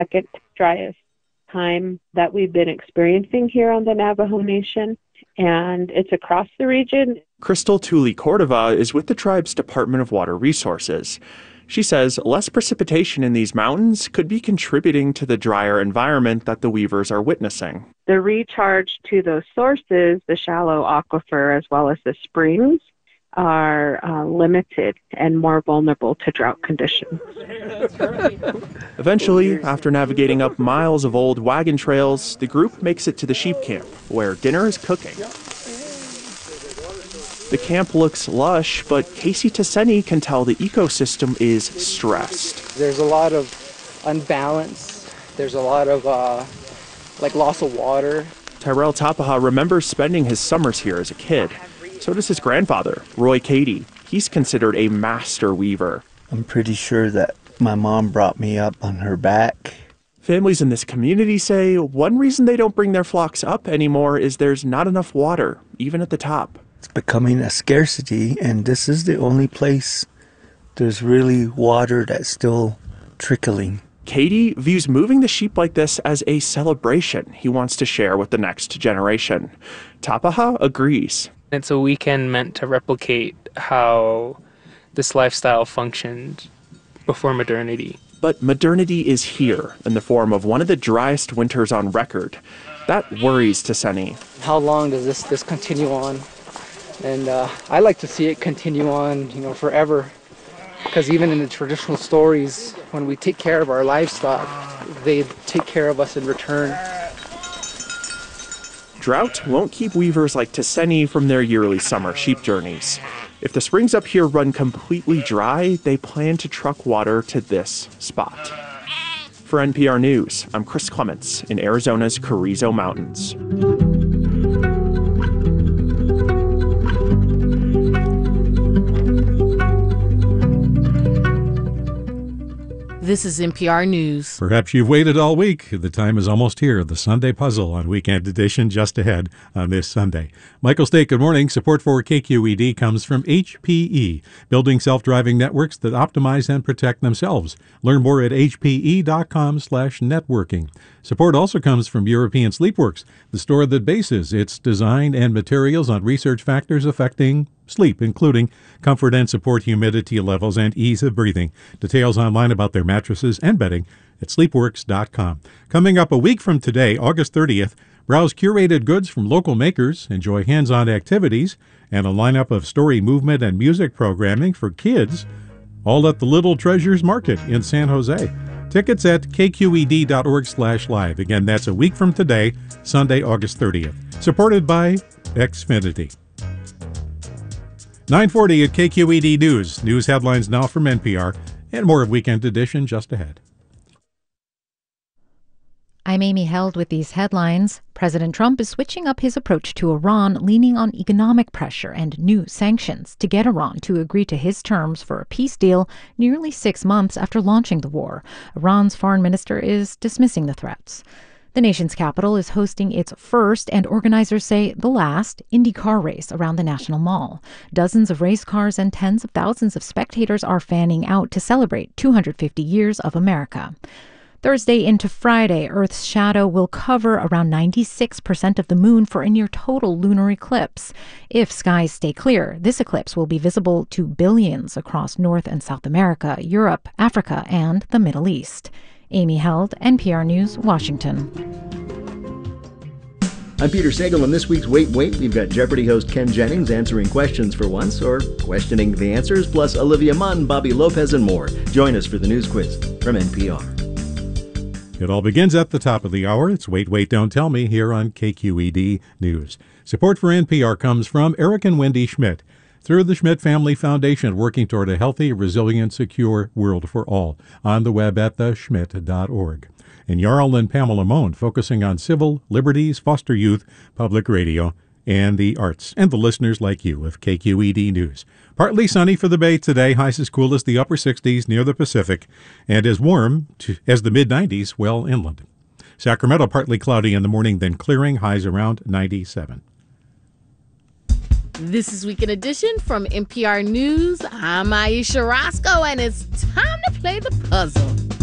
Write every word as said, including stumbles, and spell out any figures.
second driest time that we've been experiencing here on the Navajo Nation, and it's across the region. Crystal Tully Cordova is with the tribe's Department of Water Resources. She says less precipitation in these mountains could be contributing to the drier environment that the weavers are witnessing. The recharge to those sources, the shallow aquifer as well as the springs, are uh, limited and more vulnerable to drought conditions. Eventually, after navigating up miles of old wagon trails, the group makes it to the sheep camp, where dinner is cooking. The camp looks lush, but Casey Tasseni can tell the ecosystem is stressed. There's a lot of unbalance. There's a lot of uh, like loss of water. Tyrell Tapaha remembers spending his summers here as a kid. So does his grandfather, Roy Cady. He's considered a master weaver. I'm pretty sure that my mom brought me up on her back. Families in this community say one reason they don't bring their flocks up anymore is there's not enough water, even at the top. It's becoming a scarcity, and this is the only place there's really water that's still trickling. Cady views moving the sheep like this as a celebration he wants to share with the next generation. Tapaha agrees. It's a weekend meant to replicate how this lifestyle functioned before modernity. But modernity is here in the form of one of the driest winters on record. That worries Tasseni. How long does this, this continue on? And uh, I like to see it continue on, you know, forever. Because even in the traditional stories, when we take care of our livestock, they take care of us in return. Drought won't keep weavers like Tasseni from their yearly summer sheep journeys. If the springs up here run completely dry, they plan to truck water to this spot. For N P R News, I'm Chris Clements in Arizona's Carrizo Mountains. This is N P R News. Perhaps you've waited all week. The time is almost here. The Sunday Puzzle on Weekend Edition just ahead on this Sunday. Michael State, good morning. Support for K Q E D comes from H P E, building self-driving networks that optimize and protect themselves. Learn more at hpe.com slash networking. Support also comes from European Sleepworks, the store that bases its design and materials on research factors affecting sleep, including comfort and support, humidity levels, and ease of breathing. Details online about their mattresses and bedding at sleepworks dot com. Coming up a week from today, August thirtieth, browse curated goods from local makers, enjoy hands-on activities, and a lineup of story, movement, and music programming for kids, all at the Little Treasures Market in San Jose. Tickets at k q e d dot org slash live. Again, that's a week from today, Sunday, August thirtieth. Supported by Xfinity. nine forty at K Q E D News. News headlines now from N P R, and more of Weekend Edition just ahead. I'm Amy Held with these headlines. President Trump is switching up his approach to Iran, leaning on economic pressure and new sanctions to get Iran to agree to his terms for a peace deal nearly six months after launching the war. Iran's foreign minister is dismissing the threats. The nation's capital is hosting its first, and organizers say the last, Indy car race around the National Mall. Dozens of race cars and tens of thousands of spectators are fanning out to celebrate two hundred fifty years of America. Thursday into Friday, Earth's shadow will cover around ninety-six percent of the moon for a near total lunar eclipse. If skies stay clear, this eclipse will be visible to billions across North and South America, Europe, Africa, and the Middle East. Amy Held, N P R News, Washington. I'm Peter Sagal, and this week's Wait, Wait, we've got Jeopardy host Ken Jennings answering questions for once, or questioning the answers, plus Olivia Munn, Bobby Lopez, and more. Join us for the news quiz from N P R. It all begins at the top of the hour. It's Wait, Wait, Don't Tell Me here on K Q E D News. Support for N P R comes from Eric and Wendy Schmidt. Through the Schmidt Family Foundation, working toward a healthy, resilient, secure world for all. On the web at the schmidt dot org. And Jarl and Pamela Mohn, focusing on civil liberties, foster youth, public radio, and the arts. And the listeners like you of K Q E D News. Partly sunny for the Bay today. Highs as cool as the upper sixties near the Pacific. And as warm to, as the mid nineties well inland. Sacramento, partly cloudy in the morning, then clearing. Highs around ninety-seven. This is Weekend Edition from N P R News. I'm Aisha Roscoe, and it's time to play the puzzle.